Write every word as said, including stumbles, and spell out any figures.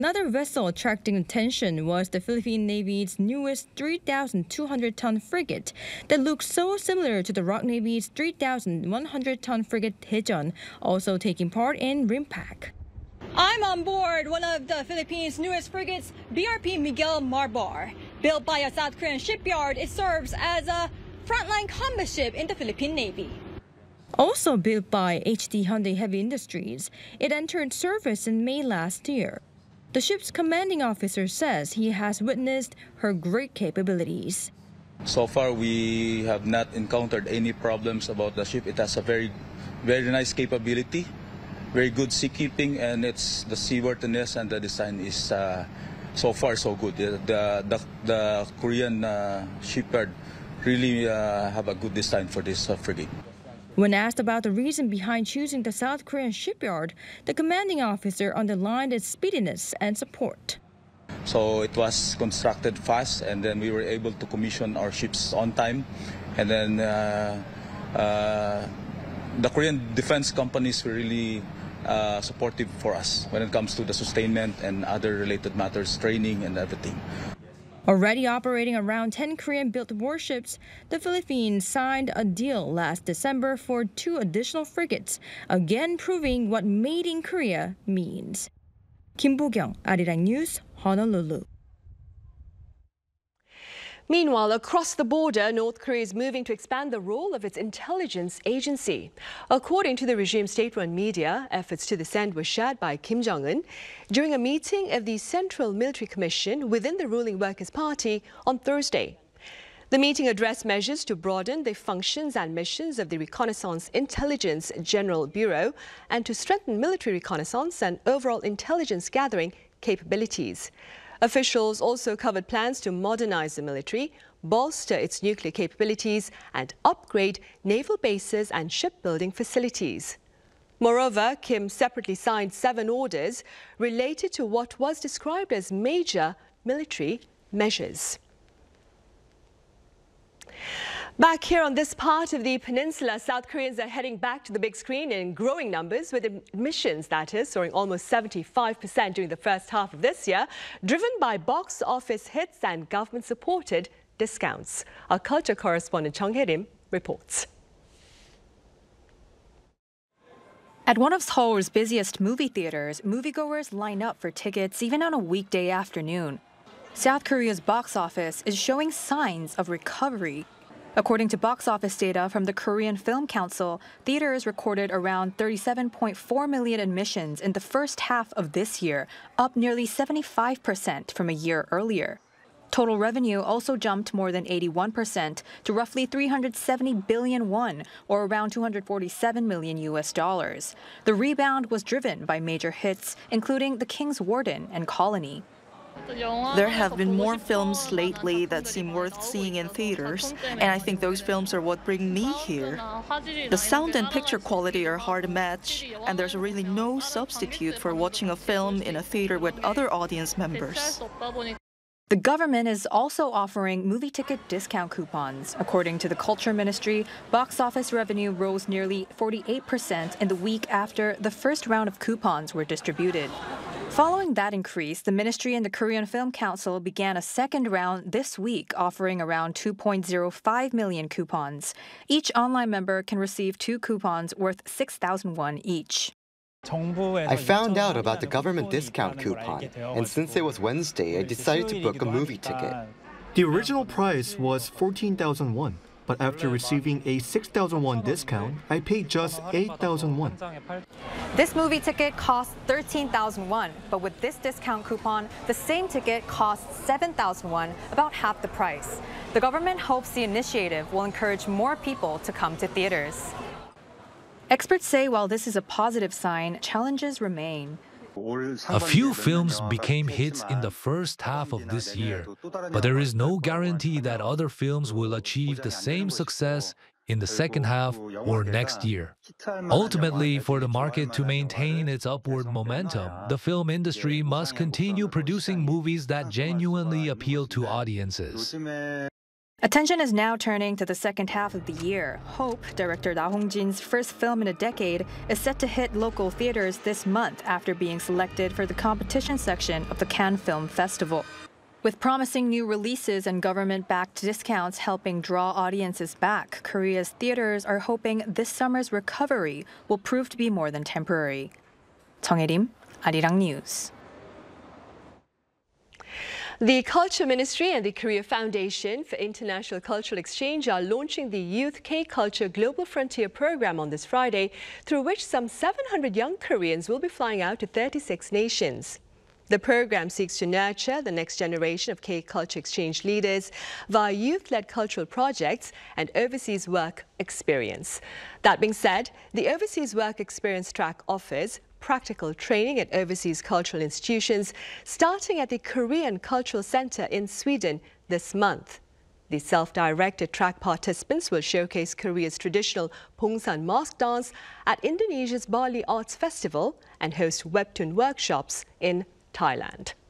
Another vessel attracting attention was the Philippine Navy's newest three thousand two hundred ton frigate that looks so similar to the R O K Navy's three thousand one hundred ton frigate Daejeon, also taking part in RIMPAC. I'm on board one of the Philippines' newest frigates, B R P Miguel Marbar. Built by a South Korean shipyard, it serves as a frontline combat ship in the Philippine Navy. Also built by H D Hyundai Heavy Industries, it entered service in May last year. The ship's commanding officer says he has witnessed her great capabilities. So far, we have not encountered any problems about the ship. It has a very, very nice capability, very good seakeeping, and it's the seaworthiness and the design is uh, so far so good. The the, the Korean uh, shipyard really uh, have a good design for this uh, frigate. When asked about the reason behind choosing the South Korean shipyard, the commanding officer underlined its speediness and support. So it was constructed fast, and then we were able to commission our ships on time. And then uh, uh, the Korean defense companies were really uh, supportive for us when it comes to the sustainment and other related matters, training and everything. Already operating around ten Korean-built warships, the Philippines signed a deal last December for two additional frigates, again proving what Made in Korea means. Kim Bo-kyung, Arirang News, Honolulu. Meanwhile, across the border, North Korea is moving to expand the role of its intelligence agency. According to the regime state-run media, efforts to this end were shared by Kim Jong-un during a meeting of the Central Military Commission within the ruling Workers' Party on Thursday. The meeting addressed measures to broaden the functions and missions of the Reconnaissance Intelligence General Bureau and to strengthen military reconnaissance and overall intelligence gathering capabilities. Officials also covered plans to modernize the military, bolster its nuclear capabilities, and upgrade naval bases and shipbuilding facilities. Moreover, Kim separately signed seven orders related to what was described as major military measures. Back here on this part of the peninsula, South Koreans are heading back to the big screen in growing numbers, with admissions, that is, soaring almost seventy-five percent during the first half of this year, driven by box office hits and government-supported discounts. Our culture correspondent Chung Hae-rim reports. At one of Seoul's busiest movie theaters, moviegoers line up for tickets even on a weekday afternoon. South Korea's box office is showing signs of recovery. According to box office data from the Korean Film Council, theaters recorded around thirty-seven point four million admissions in the first half of this year, up nearly seventy-five percent from a year earlier. Total revenue also jumped more than eighty-one percent to roughly three hundred seventy billion won, or around two hundred forty-seven million U S dollars. The rebound was driven by major hits, including The King's Warden and Colony. There have been more films lately that seem worth seeing in theaters, and I think those films are what bring me here. The sound and picture quality are hard to match, and there's really no substitute for watching a film in a theater with other audience members. The government is also offering movie ticket discount coupons. According to the Culture Ministry, box office revenue rose nearly forty-eight percent in the week after the first round of coupons were distributed. Following that increase, the ministry and the Korean Film Council began a second round this week, offering around two point zero five million coupons. Each online member can receive two coupons worth six thousand won each. I found out about the government discount coupon, and since it was Wednesday, I decided to book a movie ticket. The original price was fourteen thousand won, but after receiving a six thousand won discount, I paid just eight thousand won. This movie ticket costs thirteen thousand won, but with this discount coupon, the same ticket costs seven thousand won, about half the price. The government hopes the initiative will encourage more people to come to theaters. Experts say while this is a positive sign, challenges remain. A few films became hits in the first half of this year, but there is no guarantee that other films will achieve the same success in the second half or next year. Ultimately, for the market to maintain its upward momentum, the film industry must continue producing movies that genuinely appeal to audiences. Attention is now turning to the second half of the year. Hope, director Da Hong-jin's first film in a decade, is set to hit local theaters this month after being selected for the competition section of the Cannes Film Festival. With promising new releases and government-backed discounts helping draw audiences back, Korea's theaters are hoping this summer's recovery will prove to be more than temporary. 정혜림, Arirang News. The Culture Ministry and the Korea Foundation for International Cultural Exchange are launching the Youth K-Culture Global Frontier program on this Friday, through which some seven hundred young Koreans will be flying out to thirty-six nations. The program seeks to nurture the next generation of K-Culture exchange leaders via youth-led cultural projects and overseas work experience. That being said, the Overseas Work Experience track offers practical training at overseas cultural institutions, starting at the Korean Cultural Center in Sweden this month. The self-directed track participants will showcase Korea's traditional Pongsan mask dance at Indonesia's Bali Arts Festival and host webtoon workshops in Thailand.